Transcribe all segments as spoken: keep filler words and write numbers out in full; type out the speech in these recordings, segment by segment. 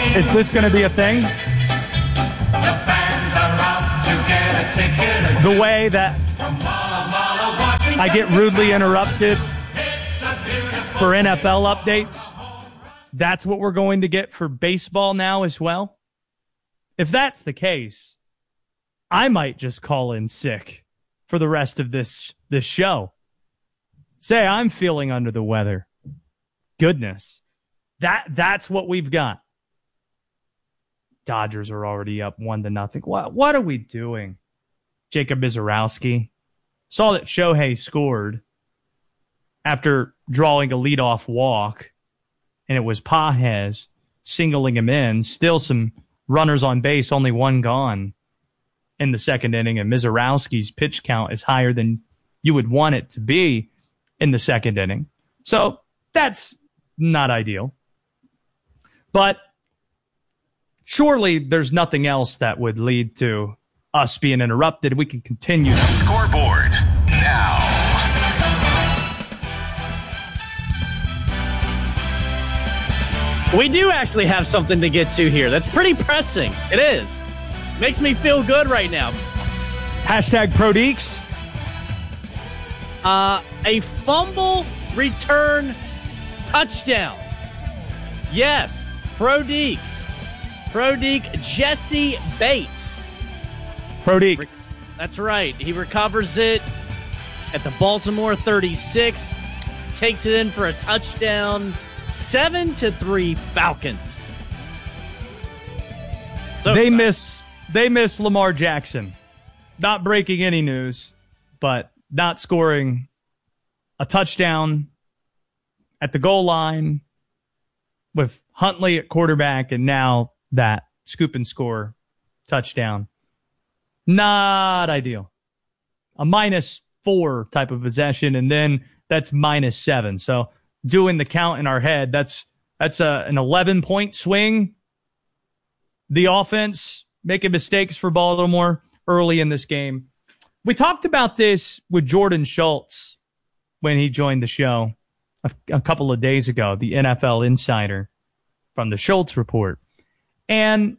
Is this going to be a thing? The fans are out to get a ticket. The way that I get rudely interrupted for N F L updates, that's what we're going to get for baseball now as well. If that's the case, I might just call in sick for the rest of this this show. Say I'm feeling under the weather. Goodness. That that's what we've got. Dodgers are already up one to nothing. What what are we doing? Jacob Mizorowski saw that Shohei scored after drawing a leadoff walk, and it was Pages singling him in. Still some runners on base, only one gone in the second inning, and Mizorowski's pitch count is higher than you would want it to be in the second inning. So that's not ideal. But surely there's nothing else that would lead to us being interrupted. We can continue. Scoreboard now. We do actually have something to get to here. That's pretty pressing. It is. Makes me feel good right now. Hashtag ProDeeks. Uh, a fumble return touchdown. Yes, ProDeeks. ProDeek Jesse Bates. ProDeek. That's right. He recovers it at the Baltimore thirty-six. Takes it in for a touchdown. Seven to three Falcons. So they excited. miss they miss Lamar Jackson. Not breaking any news, but not scoring a touchdown at the goal line with Huntley at quarterback, and now that scoop and score touchdown. Not ideal. A minus four type of possession, and then that's minus seven. So doing the count in our head, that's that's a, an eleven-point swing. The offense making mistakes for Baltimore early in this game. We talked about this with Jordan Schultz when he joined the show a, a couple of days ago, the N F L insider from the Schultz Report. And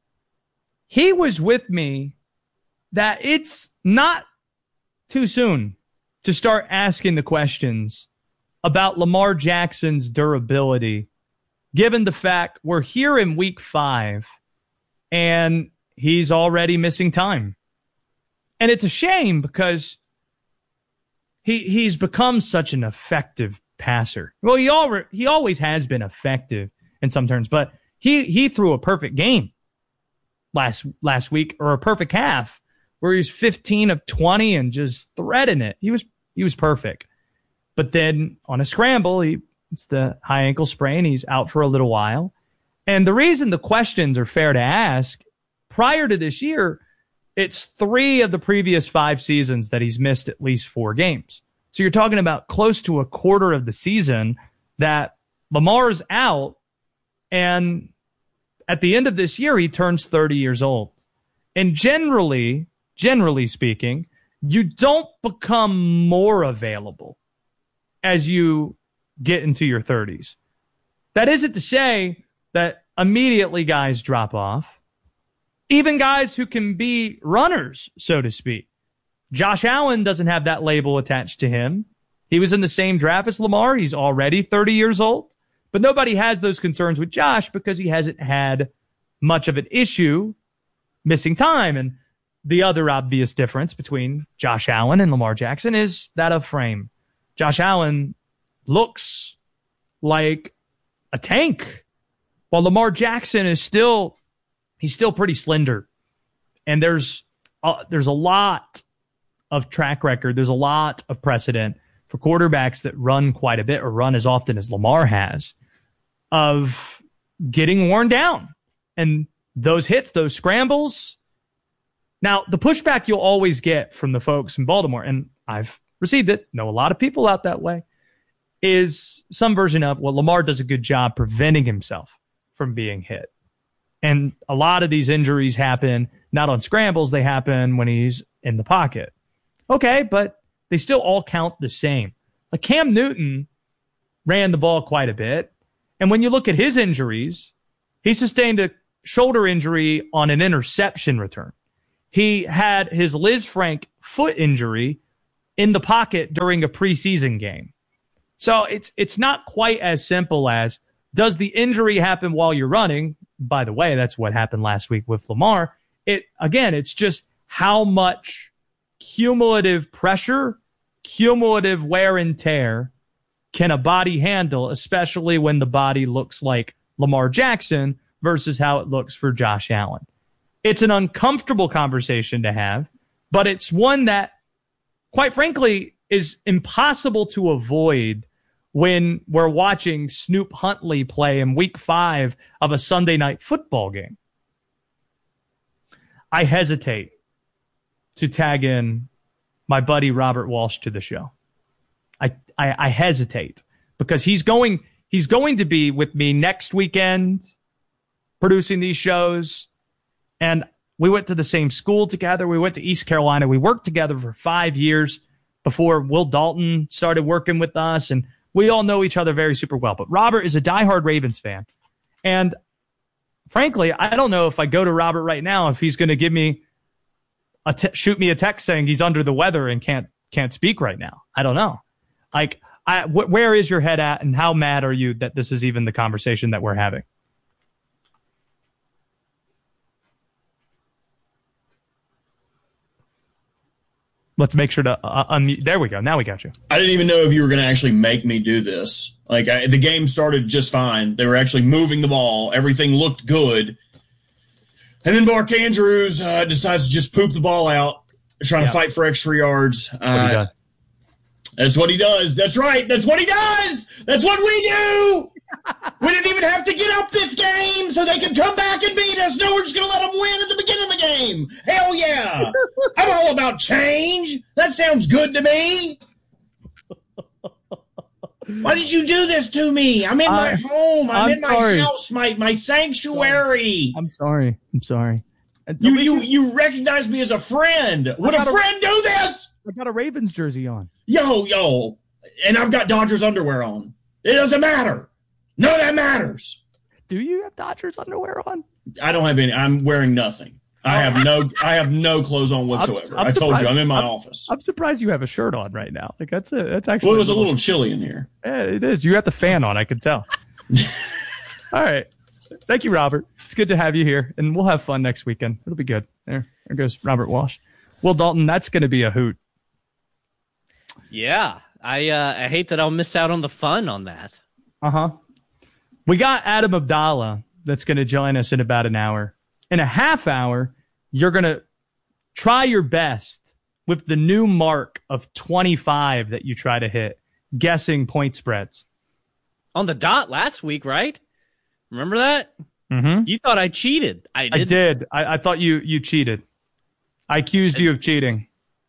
he was with me that it's not too soon to start asking the questions about Lamar Jackson's durability, given the fact we're here in week five and he's already missing time. And it's a shame because he he's become such an effective passer. Well, he already, he always has been effective in some terms, but he he threw a perfect game last last week, or a perfect half, where he was fifteen of twenty and just threading it. He was he was perfect. But then on a scramble, he it's the high ankle sprain. He's out for a little while. And the reason the questions are fair to ask, prior to this year, it's three of the previous five seasons that he's missed at least four games. So you're talking about close to a quarter of the season that Lamar's out, and at the end of this year, he turns thirty years old. And generally, generally speaking, you don't become more available as you get into your thirties. That isn't to say that immediately guys drop off. Even guys who can be runners, so to speak. Josh Allen doesn't have that label attached to him. He was in the same draft as Lamar. He's already thirty years old. But nobody has those concerns with Josh because he hasn't had much of an issue missing time. And the other obvious difference between Josh Allen and Lamar Jackson is that of frame. Josh Allen looks like a tank, while Lamar Jackson is still, he's still pretty slender. And there's uh, there's a lot of track record. There's a lot of precedent for quarterbacks that run quite a bit, or run as often as Lamar has, of getting worn down. And those hits, those scrambles. Now, the pushback you'll always get from the folks in Baltimore, and I've received it, know a lot of people out that way, is some version of, well, Lamar does a good job preventing himself from being hit. And a lot of these injuries happen not on scrambles, they happen when he's in the pocket. Okay, but they still all count the same. Like Cam Newton ran the ball quite a bit. And when you look at his injuries, He sustained a shoulder injury on an interception return. He had his Liz Frank foot injury in the pocket during a preseason game. So it's it's not quite as simple as, does the injury happen while you're running? By the way, that's what happened last week with Lamar. It again, it's just how much cumulative pressure, cumulative wear and tear can a body handle, especially when the body looks like Lamar Jackson versus how it looks for Josh Allen. It's an uncomfortable conversation to have, but it's one that, quite frankly, is impossible to avoid when we're watching Snoop Huntley play in week five of a Sunday night football game. I hesitate to tag in my buddy Robert Walsh to the show. I, I, I hesitate because he's going he's going to be with me next weekend producing these shows. And we went to the same school together. We went to East Carolina. We worked together for five years before Will Dalton started working with us. And we all know each other very super well. But Robert is a diehard Ravens fan. And frankly, I don't know if I go to Robert right now, if he's going to give me a te- shoot me a text saying he's under the weather and can't can't speak right now. I don't know. Like, I, wh- where is your head at, and how mad are you that this is even the conversation that we're having? Let's make sure to uh, unmute. There we go. Now we got you. I didn't even know if you were going to actually make me do this. Like, I, the game started just fine. They were actually moving the ball. Everything looked good. And then Mark Andrews uh, decides to just poop the ball out, trying Yeah. to fight for extra yards. What he Uh, does. that's what he does. That's right. That's what he does. That's what we do. We didn't even have to get up this game so they could come back and beat us. No, we're just going to let them win at the beginning of the game. Hell yeah. I'm all about change. That sounds good to me. Why did you do this to me? I'm in my I- home. I'm, I'm in my sorry. house, my, my sanctuary. I'm sorry. I'm sorry. At You, least you, you recognize me as a friend. Would a got a- friend do this? I got a Ravens jersey on. Yo, yo. And I've got Dodgers underwear on. It doesn't matter. None of that matters. Do you have Dodgers underwear on? I don't have any. I'm wearing nothing. I have no. I have no clothes on whatsoever. I'm I told you, surprised- I'm in my I'm- office. I'm surprised you have a shirt on right now. Like that's a that's actually Well, it was a little chilly in here. Yeah, it is. You got the fan on, I can tell. All right. Thank you, Robert. It's good to have you here, and we'll have fun next weekend. It'll be good. There, there goes Robert Walsh. Will Dalton, that's going to be a hoot. Yeah, I uh, I hate that I'll miss out on the fun on that. Uh-huh. We got Adam Abdallah that's going to join us in about an hour. In a half hour, you're going to try your best with the new mark of twenty-five that you try to hit, guessing point spreads. On the dot last week, right? Remember that? Mm-hmm. You thought I cheated. I did. I did. I, I thought you you cheated. I accused you of cheating.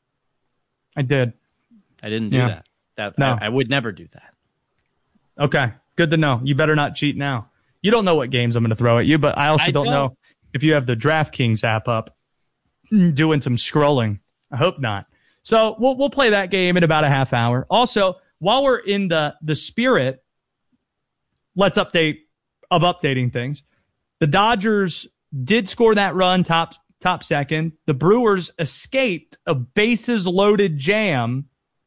I did. I didn't do Yeah. that. That No. I, I would never do that. Okay. Good to know. You better not cheat now. You don't know what games I'm going to throw at you, but I also I don't, don't. know if you have the DraftKings app up doing some scrolling. I hope not. So we'll we'll play that game in about a half hour. Also, while we're in the the spirit, let's update of updating things. The Dodgers did score that run top top second. The Brewers escaped a bases loaded jam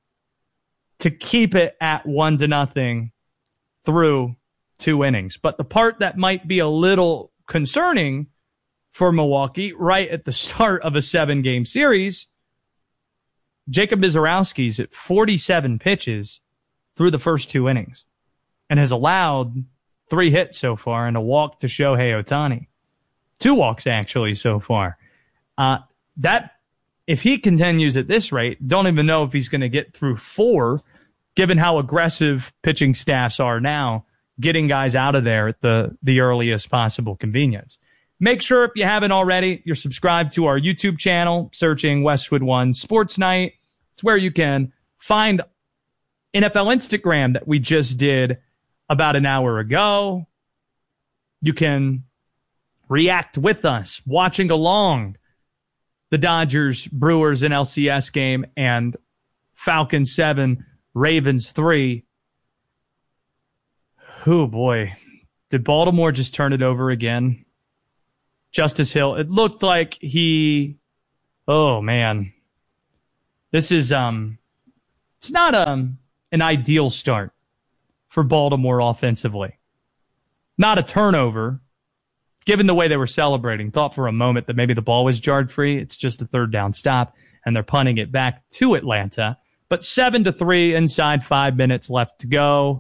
to keep it at one to nothing through two innings. But the part that might be a little concerning for Milwaukee right at the start of a seven-game series, Jacob Mizorowski's at forty-seven pitches through the first two innings and has allowed three hits so far and a walk to Shohei Ohtani. Two walks, actually, so far. Uh, that, if he continues at this rate, don't even know if he's going to get through four, given how aggressive pitching staffs are now, getting guys out of there at the, the earliest possible convenience. Make sure, if you haven't already, you're subscribed to our YouTube channel, searching Westwood One Sports Night. It's where you can find N F L Instagram that we just did about an hour ago. You can react with us, watching along the Dodgers, Brewers, and L C S game, and Falcons seven, Ravens three. Oh, boy. Did Baltimore just turn it over again? Justice Hill. It looked like he. Oh man, this is um, it's not um an ideal start for Baltimore offensively. Not a turnover, given the way they were celebrating. Thought for a moment that maybe the ball was jarred free. It's just a third down stop, and they're punting it back to Atlanta. But seven to three inside five minutes left to go.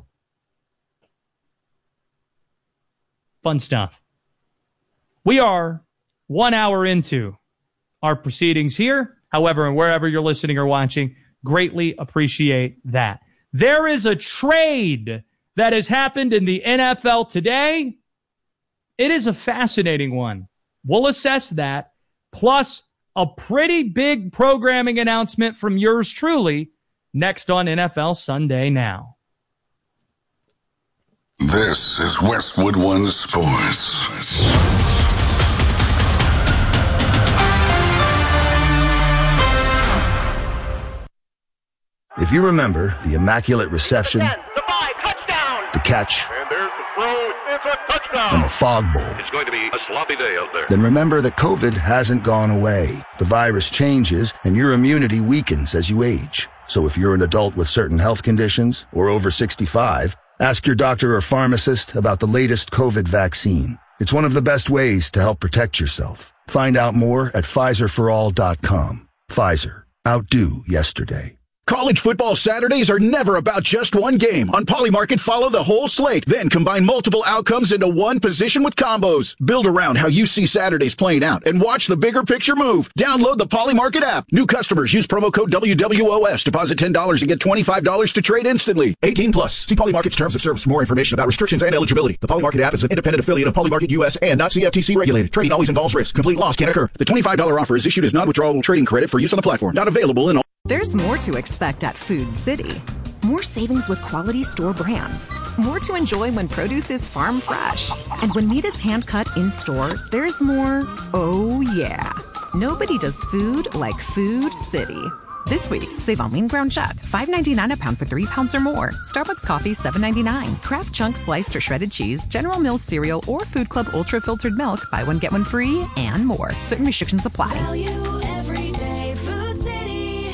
Fun stuff. We are one hour into our proceedings here. However, and wherever you're listening or watching, greatly appreciate that. There is a trade that has happened in the N F L today. It is a fascinating one. We'll assess that, plus a pretty big programming announcement from yours truly next on N F L Sunday Now. This is Westwood One Sports. If you remember the Immaculate Reception, the five, touchdown, the catch, and there's the throw, it's a touchdown, and the Fog Bowl, it's going to be a sloppy day out there. then remember that COVID hasn't gone away. The virus changes, and your immunity weakens as you age. So if you're an adult with certain health conditions or over sixty-five, ask your doctor or pharmacist about the latest COVID vaccine. It's one of the best ways to help protect yourself. Find out more at Pfizer for all dot com. Pfizer. Outdo yesterday. College football Saturdays are never about just one game. On Polymarket, follow the whole slate, then combine multiple outcomes into one position with combos. Build around how you see Saturdays playing out and watch the bigger picture move. Download the Polymarket app. New customers use promo code W W O S. Deposit ten dollars and get twenty-five dollars to trade instantly. eighteen plus. See Polymarket's terms of service for more information about restrictions and eligibility. The Polymarket app is an independent affiliate of Polymarket U S and not C F T C regulated. Trading always involves risk. Complete loss can occur. The twenty-five dollars offer is issued as non-withdrawable trading credit for use on the platform. Not available in all. There's more to expect at Food City. More savings with quality store brands. More to enjoy when produce is farm fresh. And when meat is hand-cut in-store, there's more, oh yeah. Nobody does food like Food City. This week, save on lean ground chuck, five ninety-nine a pound for three pounds or more. Starbucks coffee, seven ninety-nine. Kraft Chunk sliced or shredded cheese, General Mills cereal, or Food Club Ultra Filtered Milk, buy one, get one free, and more. Certain restrictions apply. Value every day, Food City.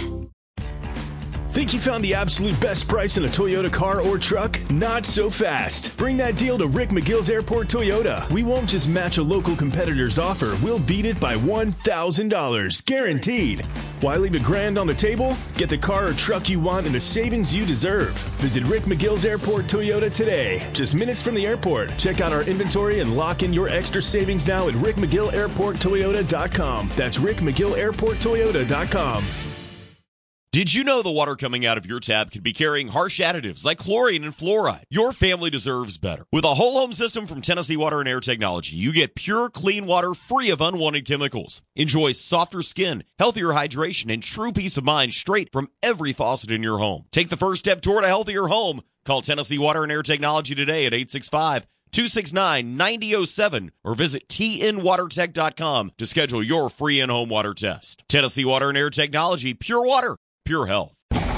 Think you found the absolute best price in a Toyota car or truck? Not so fast. Bring that deal to Rick McGill's Airport Toyota. We won't just match a local competitor's offer. We'll beat it by one thousand dollars. Guaranteed. Why leave a grand on the table? Get the car or truck you want and the savings you deserve. Visit Rick McGill's Airport Toyota today. Just minutes from the airport. Check out our inventory and lock in your extra savings now at rick mcgill airport toyota dot com. That's rick mcgill airport toyota dot com. Did you know the water coming out of your tap could be carrying harsh additives like chlorine and fluoride? Your family deserves better. With a whole home system from Tennessee Water and Air Technology, you get pure, clean water free of unwanted chemicals. Enjoy softer skin, healthier hydration, and true peace of mind straight from every faucet in your home. Take the first step toward a healthier home. Call Tennessee Water and Air Technology today at eight six five, two six nine, nine zero zero seven or visit T N water tech dot com to schedule your free in-home water test. Tennessee Water and Air Technology, pure water. Pure health.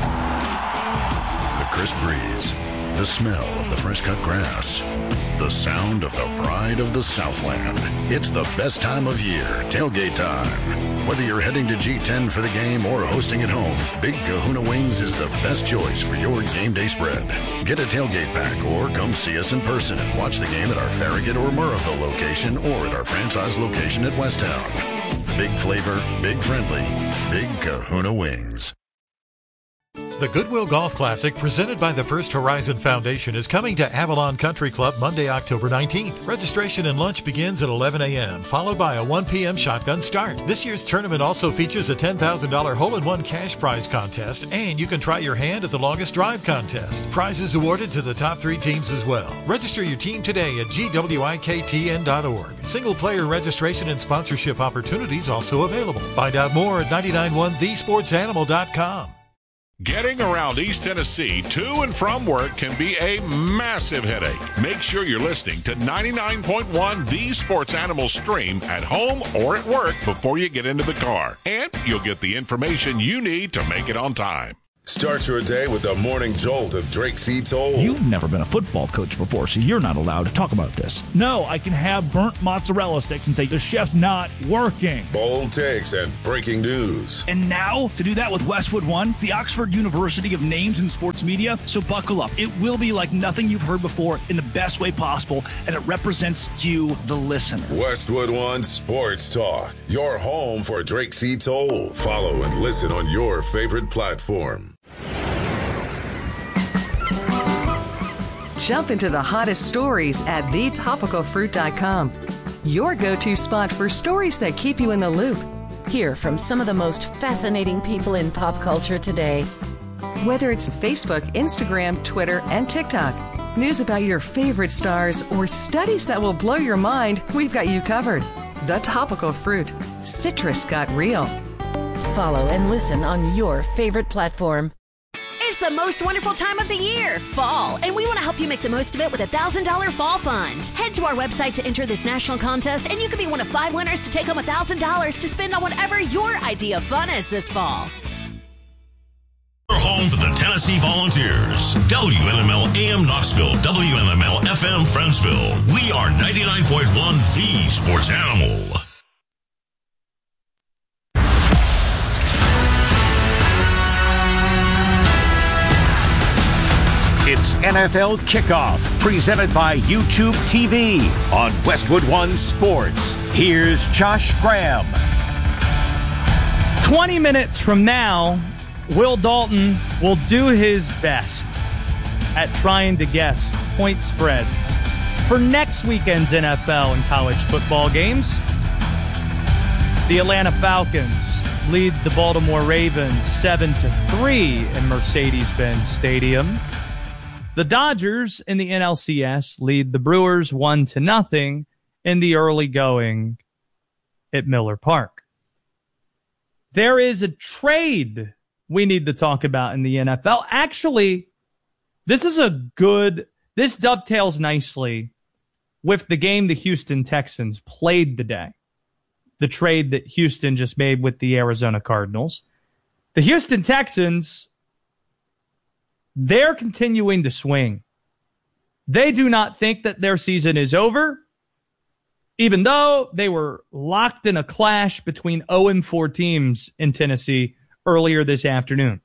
The crisp breeze, the smell of the fresh-cut grass, the sound of the pride of the Southland. It's the best time of year, tailgate time. Whether you're heading to G ten for the game or hosting at home, Big Kahuna Wings is the best choice for your game day spread. Get a tailgate pack or come see us in person and watch the game at our Farragut or Murrayville location or at our franchise location at Westtown. Big flavor, big friendly, Big Kahuna Wings. The Goodwill Golf Classic, presented by the First Horizon Foundation, is coming to Avalon Country Club Monday, October nineteenth. Registration and lunch begins at eleven a.m., followed by a one p.m. shotgun start. This year's tournament also features a ten thousand dollars hole-in-one cash prize contest, and you can try your hand at the longest drive contest. Prizes awarded to the top three teams as well. Register your team today at G W I K T N dot org. Single-player registration and sponsorship opportunities also available. Find out more at nine nine one the sports animal dot com. Getting around East Tennessee to and from work can be a massive headache. Make sure you're listening to ninety-nine point one The Sports Animal Stream at home or at work before you get into the car. And you'll get the information you need to make it on time. Start your day with the morning jolt of Drake C. Toll. You've never been a football coach before, so you're not allowed to talk about this. No, I can have burnt mozzarella sticks and say the chef's not working. Bold takes and breaking news. And now, to do that with Westwood One, the Oxford University of Names in Sports Media. So buckle up. It will be like nothing you've heard before in the best way possible, and it represents you, the listener. Westwood One Sports Talk, your home for Drake C. Toll. Follow and listen on your favorite platform. Jump into the hottest stories at the topical fruit dot com. Your go-to spot for stories that keep you in the loop. Hear from some of the most fascinating people in pop culture today. Whether it's Facebook, Instagram, Twitter, and TikTok, news about your favorite stars, or studies that will blow your mind, we've got you covered. The Topical Fruit. Citrus got real. Follow and listen on your favorite platform. It's the most wonderful time of the year, fall, and we want to help you make the most of it with a one thousand dollars Fall Fund. Head to our website to enter this national contest, and you could be one of five winners to take home one thousand dollars to spend on whatever your idea of fun is this fall. We're home for the Tennessee Volunteers. W N M L A M Knoxville, W N M L F M Friendsville. We are ninety-nine point one The Sports Animal. It's N F L Kickoff, presented by YouTube T V on Westwood One Sports. Here's Josh Graham. twenty minutes from now, Will Dalton will do his best at trying to guess point spreads for next weekend's N F L and college football games. The Atlanta Falcons lead the Baltimore Ravens seven to three in Mercedes-Benz Stadium. The Dodgers in the N L C S lead the Brewers one to nothing in the early going at Miller Park. There is a trade we need to talk about in the N F L. Actually, this is a good, this dovetails nicely with the game the Houston Texans played today. The trade that Houston just made with the Arizona Cardinals. The Houston Texans, they're continuing to swing. They do not think that their season is over, even though they were locked in a clash between oh and four teams in Tennessee earlier this afternoon.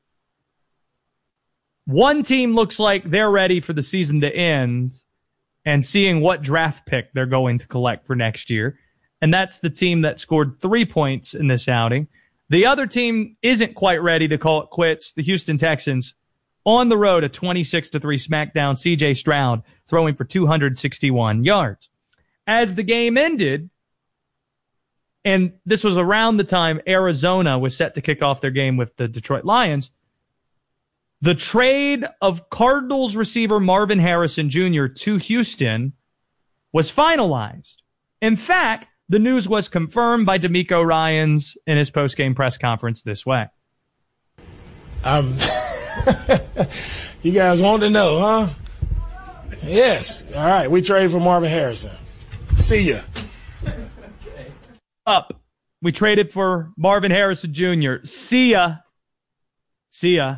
One team looks like they're ready for the season to end and seeing what draft pick they're going to collect for next year, and that's the team that scored three points in this outing. The other team isn't quite ready to call it quits. The Houston Texans on the road, a twenty-six to three smackdown. C J Stroud throwing for two hundred sixty-one yards. As the game ended, and this was around the time Arizona was set to kick off their game with the Detroit Lions, the trade of Cardinals receiver Marvin Harrison Junior to Houston was finalized. In fact, the news was confirmed by DeMeco Ryans in his post-game press conference this way. Um... You guys want to know, huh? Yes. All right. We traded for Marvin Harrison. See ya. Up. We traded for Marvin Harrison Junior See ya. See ya.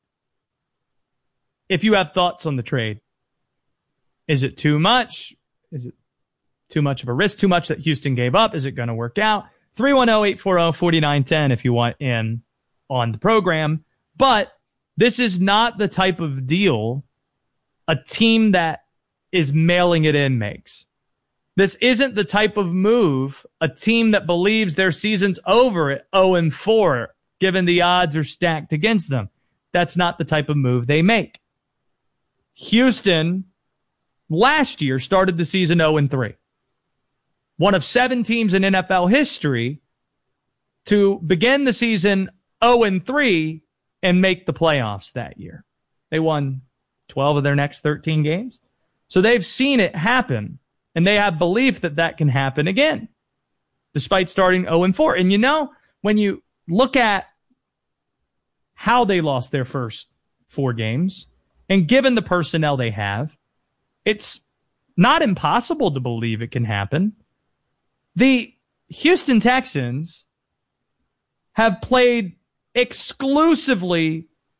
If you have thoughts on the trade, is it too much? Is it too much of a risk? Too much that Houston gave up? Is it going to work out? three one zero, eight four zero, four nine one zero if you want in on the program. But this is not the type of deal a team that is mailing it in makes. This isn't the type of move a team that believes their season's over at oh and four, given the odds are stacked against them. That's not the type of move they make. Houston last year started the season oh and three. One of seven teams in N F L history to begin the season oh and three and make the playoffs that year. They won twelve of their next thirteen games. So they've seen it happen, and they have belief that that can happen again, despite starting oh and four. And you know, when you look at how they lost their first four games, and given the personnel they have, it's not impossible to believe it can happen. The Houston Texans have played exclusively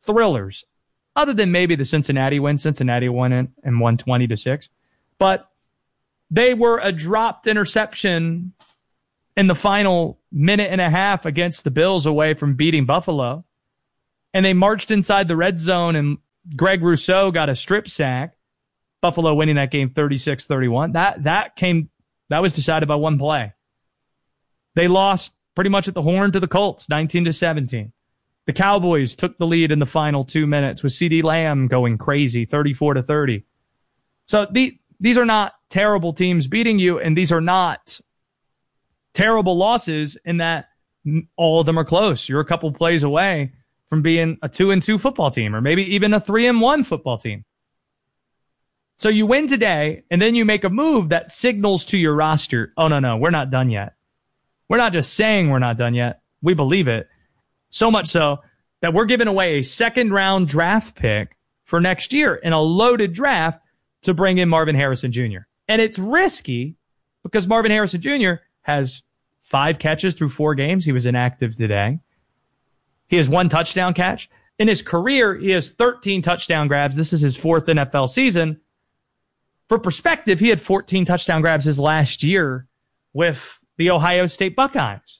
thrillers, other than maybe the Cincinnati win. Cincinnati won it and won twenty to six. But they were a dropped interception in the final minute and a half against the Bills away from beating Buffalo. And they marched inside the red zone, and Greg Rousseau got a strip sack. Buffalo winning that game thirty-six thirty-one. That that came that was decided by one play. They lost pretty much at the horn to the Colts, nineteen to seventeen. The Cowboys took the lead in the final two minutes with CeeDee Lamb going crazy, thirty-four to thirty. So the, these are not terrible teams beating you, and these are not terrible losses in that all of them are close. You're a couple plays away from being a two and two football team, or maybe even a three and one football team. So you win today, and then you make a move that signals to your roster, oh, no, no, we're not done yet. We're not just saying we're not done yet. We believe it. So much so that we're giving away a second-round draft pick for next year in a loaded draft to bring in Marvin Harrison Junior And it's risky because Marvin Harrison Junior has five catches through four games. He was inactive today. He has one touchdown catch. In his career, he has thirteen touchdown grabs. This is his fourth N F L season. For perspective, he had fourteen touchdown grabs his last year with the Ohio State Buckeyes.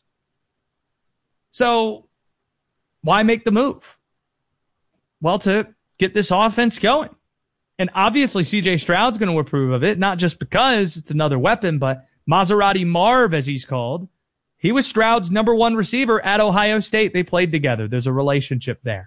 So why make the move? Well, to get this offense going. And obviously C J Stroud's going to approve of it, not just because it's another weapon, but Maserati Marv, as he's called, he was Stroud's number one receiver at Ohio State. They played together. There's a relationship there.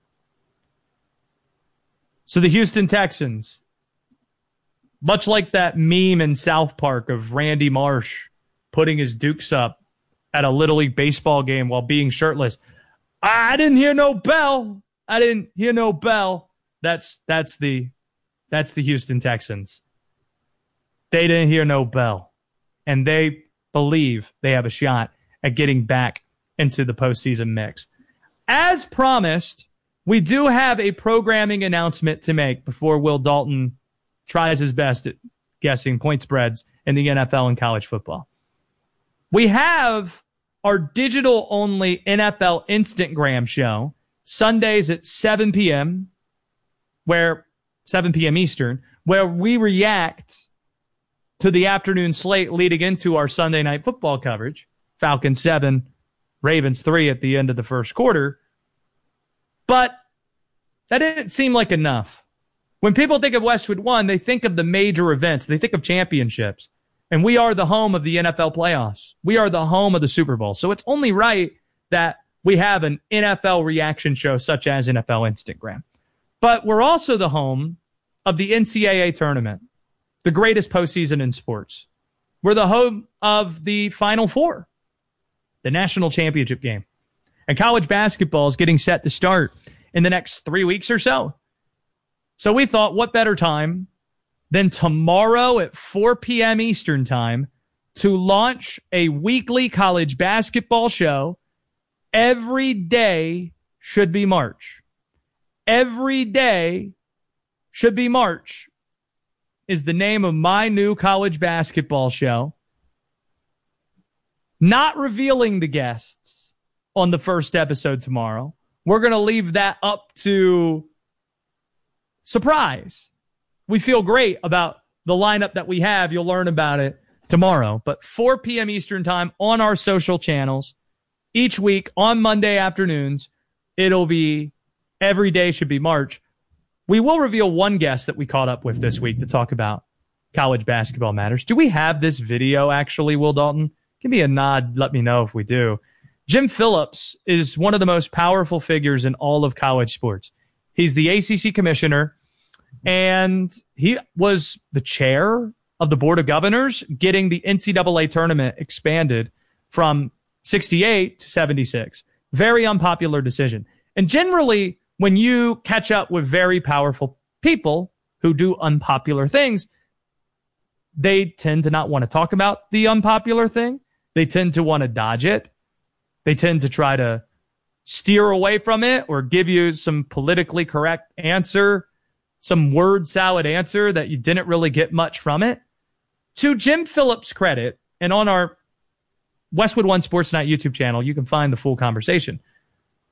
So the Houston Texans, much like that meme in South Park of Randy Marsh putting his dukes up at a Little League baseball game while being shirtless. I didn't hear no bell. I didn't hear no bell. That's that's the that's the Houston Texans. They didn't hear no bell. And they believe they have a shot at getting back into the postseason mix. As promised, we do have a programming announcement to make before Will Dalton tries his best at guessing point spreads in the N F L and college football. We have our digital-only N F L Instagram show, Sundays at seven p.m., where seven p.m. Eastern, where we react to the afternoon slate leading into our Sunday night football coverage. Falcons seven, Ravens three at the end of the first quarter. But that didn't seem like enough. When people think of Westwood One, they think of the major events. They think of championships. And we are the home of the N F L playoffs. We are the home of the Super Bowl. So it's only right that we have an N F L reaction show such as N F L Instagram. But we're also the home of the N C double A tournament, the greatest postseason in sports. We're the home of the Final Four, the national championship game. And college basketball is getting set to start in the next three weeks or so. So we thought, what better time than tomorrow at four p.m. Eastern time to launch a weekly college basketball show. Every day should be March. Every day should be March is the name of my new college basketball show. Not revealing the guests on the first episode tomorrow. We're going to leave that up to surprise. We feel great about the lineup that we have. You'll learn about it tomorrow. But four p.m. Eastern time on our social channels each week on Monday afternoons. It'll be every day should be March. We will reveal one guest that we caught up with this week to talk about college basketball matters. Do we have this video actually, Will Dalton? Give me a nod. Let me know if we do. Jim Phillips is one of the most powerful figures in all of college sports. He's the A C C commissioner, and he was the chair of the Board of Governors, getting the N C double A tournament expanded from sixty-eight to seventy-six. Very unpopular decision. And generally, when you catch up with very powerful people who do unpopular things, they tend to not want to talk about the unpopular thing. They tend to want to dodge it. They tend to try to steer away from it or give you some politically correct answer, some word salad answer that you didn't really get much from it. To Jim Phillips' credit, and on our Westwood One Sports Night YouTube channel, you can find the full conversation.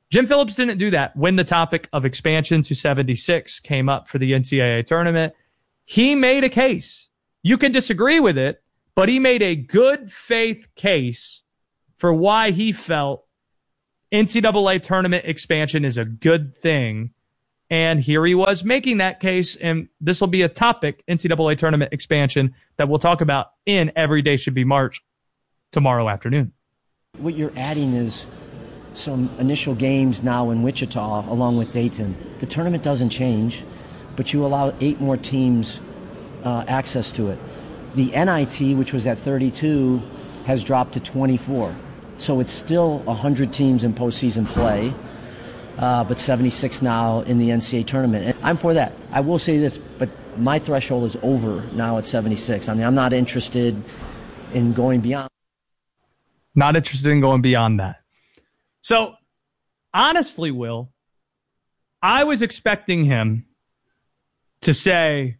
Jim Phillips didn't do that when the topic of expansion to seventy-six came up for the N C double A tournament. He made a case. You can disagree with it, but he made a good faith case for why he felt N C double A tournament expansion is a good thing. And here he was making that case, and this will be a topic, N C double A tournament expansion, that we'll talk about in Every Day Should Be March tomorrow afternoon. What you're adding is some initial games now in Wichita along with Dayton. The tournament doesn't change, but you allow eight more teams uh, access to it. The N I T, which was at thirty-two, has dropped to twenty-four. So it's still one hundred teams in postseason play, uh, but seventy-six now in the N C double A tournament. And I'm for that. I will say this, but my threshold is over now at seventy-six. I mean, I'm not interested in going beyond. Not interested in going beyond that. So, honestly, Will, I was expecting him to say,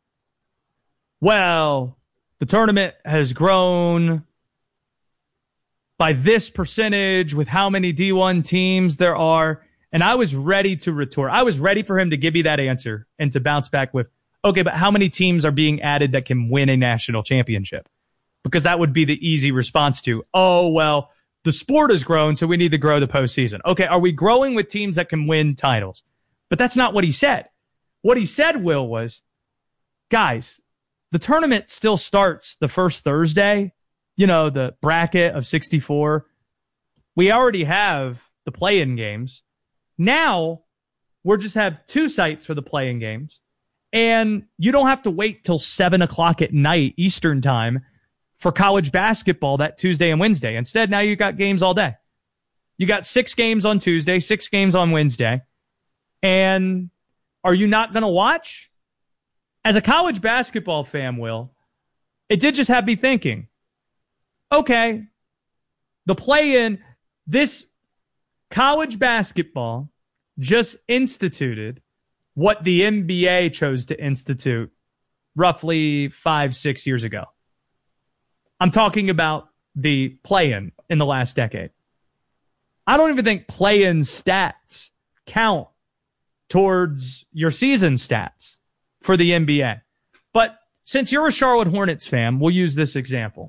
well, the tournament has grown by this percentage with how many D one teams there are. And I was ready to retort. I was ready for him to give me that answer and to bounce back with, okay, but how many teams are being added that can win a national championship? Because that would be the easy response to, oh, well, the sport has grown, so we need to grow the postseason. Okay, are we growing with teams that can win titles? But that's not what he said. What he said, Will, was, guys, the tournament still starts the first Thursday. You know, the bracket of sixty-four. We already have the play-in games. Now, we'll just have two sites for the play-in games. And you don't have to wait till seven o'clock at night Eastern time for college basketball that Tuesday and Wednesday. Instead, now you got games all day. You got six games on Tuesday, six games on Wednesday. And are you not going to watch? As a college basketball fan, Will, it did just have me thinking, okay, the play-in, this college basketball just instituted what the N B A chose to institute roughly five, six years ago. I'm talking about the play-in in the last decade. I don't even think play-in stats count towards your season stats for the N B A. But since you're a Charlotte Hornets fan, we'll use this example.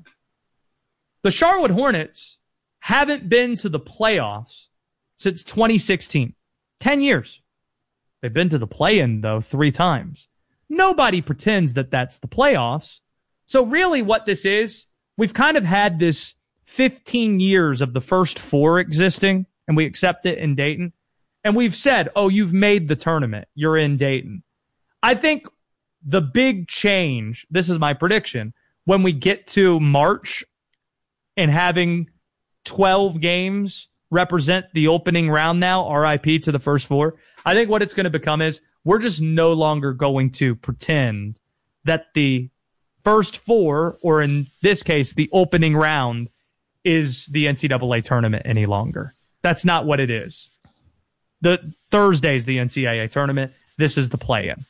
The Charlotte Hornets haven't been to the playoffs since twenty sixteen. Ten years. They've been to the play-in, though, three times. Nobody pretends that that's the playoffs. So really what this is, we've kind of had this fifteen years of the first four existing, and we accept it in Dayton. And we've said, oh, you've made the tournament. You're in Dayton. I think the big change, this is my prediction, when we get to March and having twelve games represent the opening round now, R I P to the first four, I think what it's going to become is we're just no longer going to pretend that the first four, or in this case, the opening round, is the N C double A tournament any longer. That's not what it is. The Thursday's the N C double A tournament. This is the play-in.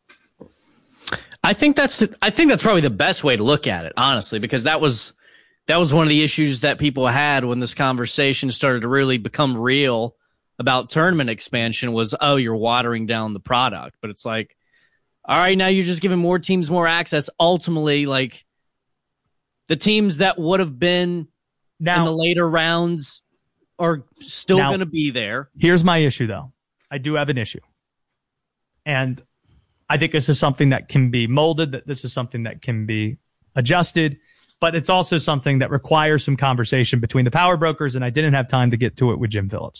I think that's the, I think that's probably the best way to look at it, honestly, because that was that was one of the issues that people had when this conversation started to really become real about tournament expansion was, oh, you're watering down the product. But it's like, all right, now you're just giving more teams more access. Ultimately, like, the teams that would have been now, in the later rounds are still going to be there. Here's my issue, though. I do have an issue. And I think this is something that can be molded, that this is something that can be adjusted, but it's also something that requires some conversation between the power brokers, and I didn't have time to get to it with Jim Phillips.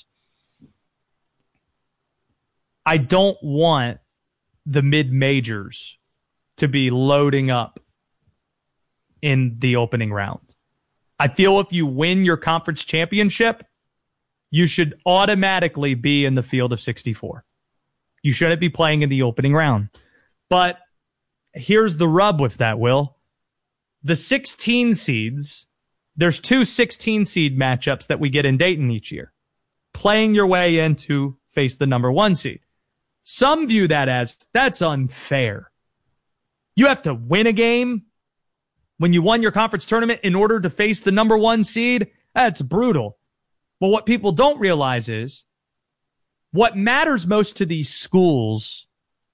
I don't want the mid-majors to be loading up in the opening round. I feel if you win your conference championship, you should automatically be in the field of sixty-four. You shouldn't be playing in the opening round. But here's the rub with that, Will. The sixteen seeds, there's two sixteen-seed matchups that we get in Dayton each year, playing your way in to face the number one seed. Some view that as, that's unfair. You have to win a game when you won your conference tournament in order to face the number one seed. That's brutal. But what people don't realize is what matters most to these schools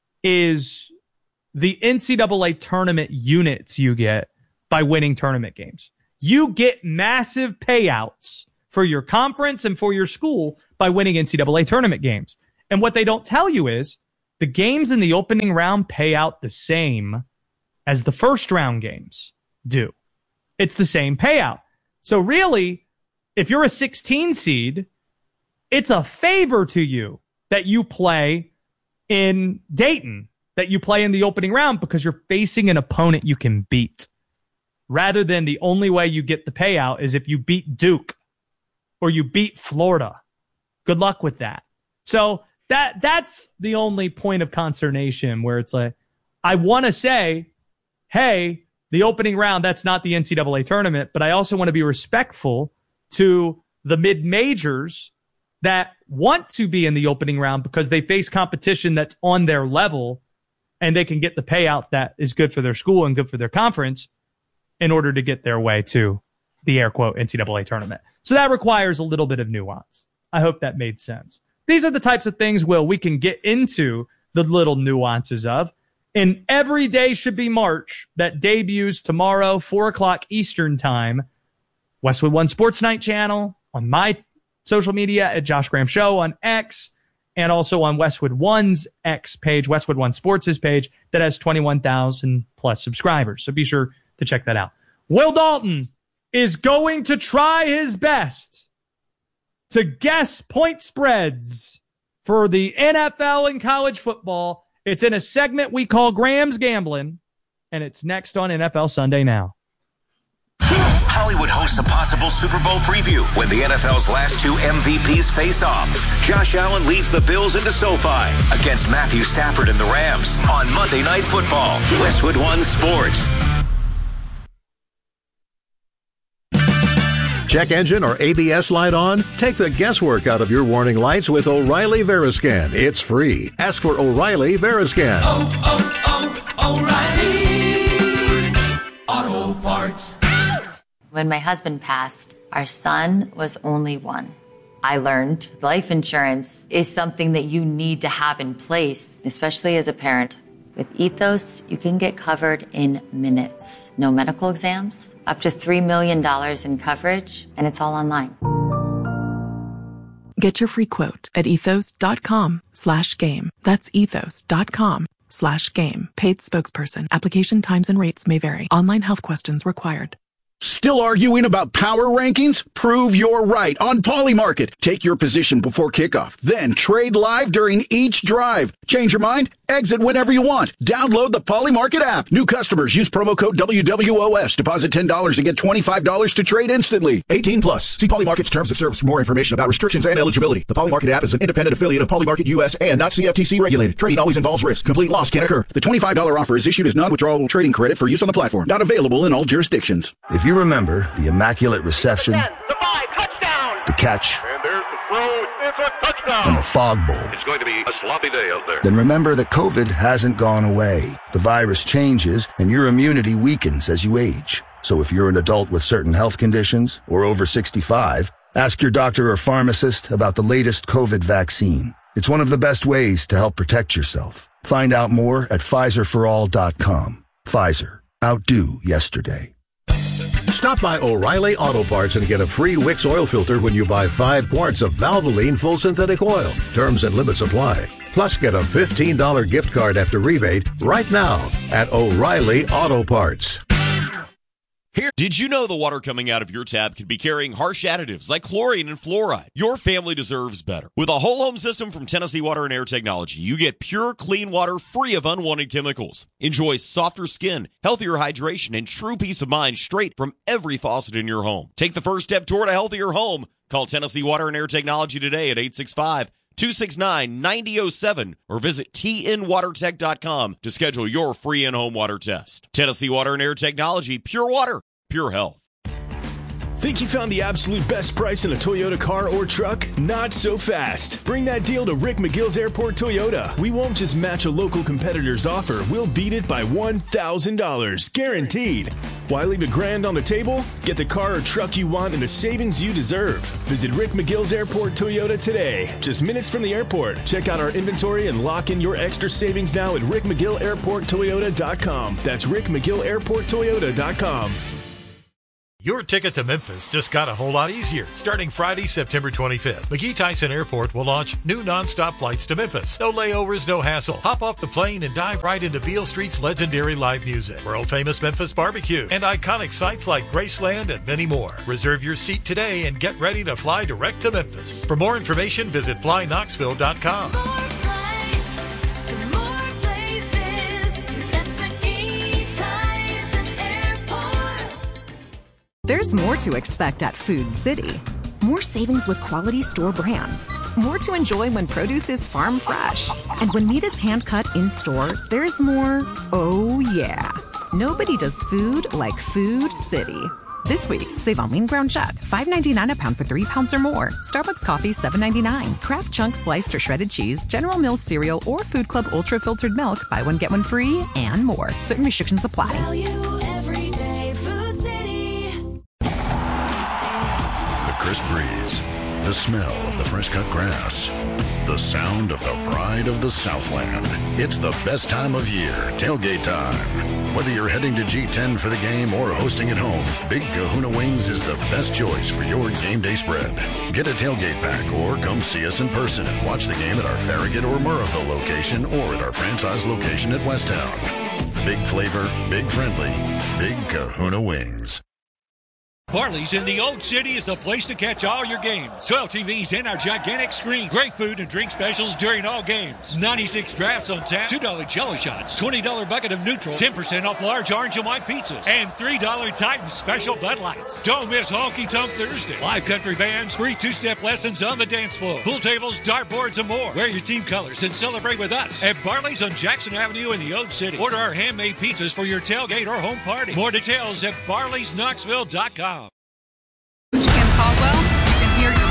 is the N C double A tournament units you get by winning tournament games. You get massive payouts for your conference and for your school by winning N C double A tournament games. And what they don't tell you is the games in the opening round pay out the same as the first round games do. It's the same payout. So really, if you're a sixteen seed, it's a favor to you that you play in Dayton, that you play in the opening round because you're facing an opponent you can beat. Rather than the only way you get the payout is if you beat Duke or you beat Florida. Good luck with that. So that that's the only point of consternation where it's like, I want to say, hey, the opening round, that's not the N C double A tournament, but I also want to be respectful to the mid-majors that want to be in the opening round because they face competition that's on their level and they can get the payout that is good for their school and good for their conference in order to get their way to the air quote N C double A tournament. So that requires a little bit of nuance. I hope that made sense. These are the types of things, Will, we can get into the little nuances of. In Every Day Should Be March, that debuts tomorrow, four o'clock Eastern time, Westwood One Sports Night channel, on my social media at Josh Graham Show on X, and also on Westwood One's X page, Westwood One Sports' page, that has twenty-one thousand plus subscribers. So be sure to check that out. Will Dalton is going to try his best to guess point spreads for the N F L and college football. It's in a segment we call Graham's Gambling, and it's next on N F L Sunday Now. Hollywood hosts a possible Super Bowl preview when the N F L's last two M V Ps face off. Josh Allen leads the Bills into SoFi against Matthew Stafford and the Rams on Monday Night Football. Westwood One Sports. Check engine or A B S light on? Take the guesswork out of your warning lights with O'Reilly Veriscan. It's free. Ask for O'Reilly Veriscan. Oh, oh, oh, O'Reilly Auto Parts. When my husband passed, our son was only one. I learned life insurance is something that you need to have in place, especially as a parent. With Ethos, you can get covered in minutes. No medical exams, up to three million dollars in coverage, and it's all online. Get your free quote at ethos.com slash game. That's ethos.com slash game. Paid spokesperson. Application times and rates may vary. Online health questions required. Still arguing about power rankings? Prove you're right on Polymarket. Take your position before kickoff, then trade live during each drive. Change your mind? Exit whenever you want. Download the Polymarket app. New customers use promo code W W O S. Deposit ten dollars and get twenty-five dollars to trade instantly. eighteen plus. See Polymarket's terms of service for more information about restrictions and eligibility. The Polymarket app is an independent affiliate of Polymarket U S and not C F T C regulated. Trading always involves risk. Complete loss can occur. The twenty-five dollars offer is issued as non-withdrawable trading credit for use on the platform. Not available in all jurisdictions. If you remember the immaculate reception, The five, touchdown. the catch, And there's the throw. It's a touchdown. and the fog bowl, It's going to be a sloppy day out there. then remember that COVID hasn't gone away. The virus changes and your immunity weakens as you age. So if you're an adult with certain health conditions or over sixty-five, ask your doctor or pharmacist about the latest COVID vaccine. It's one of the best ways to help protect yourself. Find out more at Pfizer for all dot com. Pfizer. Outdo yesterday. Stop by O'Reilly Auto Parts and get a free Wix oil filter when you buy five quarts of Valvoline full synthetic oil. Terms and limits apply. Plus, get a fifteen dollars gift card after rebate right now at O'Reilly Auto Parts. Here. Did you know the water coming out of your tap could be carrying harsh additives like chlorine and fluoride? Your family deserves better. With a whole home system from Tennessee Water and Air Technology, you get pure, clean water free of unwanted chemicals. Enjoy softer skin, healthier hydration, and true peace of mind straight from every faucet in your home. Take the first step toward a healthier home. Call Tennessee Water and Air Technology today at eight six five, two six nine, nine zero zero seven or visit T N water tech dot com to schedule your free in-home water test. Tennessee Water and Air Technology, pure water, pure health. Think you found the absolute best price on a Toyota car or truck? Not so fast. Bring that deal to Rick McGill's Airport Toyota. We won't just match a local competitor's offer. We'll beat it by one thousand dollars, guaranteed. Why leave a grand on the table? Get the car or truck you want and the savings you deserve. Visit Rick McGill's Airport Toyota today. Just minutes from the airport. Check out our inventory and lock in your extra savings now at rick mcgill airport toyota dot com. That's rick mcgill airport toyota dot com. Your ticket to Memphis just got a whole lot easier. Starting Friday, September twenty-fifth, McGee Tyson Airport will launch new nonstop flights to Memphis. No layovers, no hassle. Hop off the plane and dive right into Beale Street's legendary live music, world-famous Memphis barbecue, and iconic sites like Graceland and many more. Reserve your seat today and get ready to fly direct to Memphis. For more information, visit fly knoxville dot com. There's more to expect at Food City. More savings with quality store brands. More to enjoy when produce is farm fresh. And when meat is hand-cut in-store, there's more, oh yeah. Nobody does food like Food City. This week, save on lean ground chuck, five ninety-nine a pound for three pounds or more. Starbucks coffee, seven ninety-nine. Kraft Chunk sliced or shredded cheese, General Mills cereal, or Food Club Ultra Filtered Milk, buy one, get one free, and more. Certain restrictions apply. Value every day, Food City. Crisp breeze, the smell of the fresh-cut grass, the sound of the pride of the Southland. It's the best time of year, tailgate time. Whether you're heading to G ten for the game or hosting at home, Big Kahuna Wings is the best choice for your game day spread. Get a tailgate pack or come see us in person and watch the game at our Farragut or Murrayville location or at our franchise location at Westtown. Big flavor, big friendly, Big Kahuna Wings. Barley's in the Old City is the place to catch all your games. twelve T Vs and our gigantic screen. Great food and drink specials during all games. ninety-six drafts on tap. two dollar Jello shots. twenty dollar bucket of neutral. ten percent off large orange and white pizzas. And three dollar Titan special Bud Lights. Don't miss Honky Tonk Thursday. Live country bands. Free two-step lessons on the dance floor. Pool tables, dartboards, and more. Wear your team colors and celebrate with us at Barley's on Jackson Avenue in the Old City. Order our handmade pizzas for your tailgate or home party. More details at barleys knoxville dot com.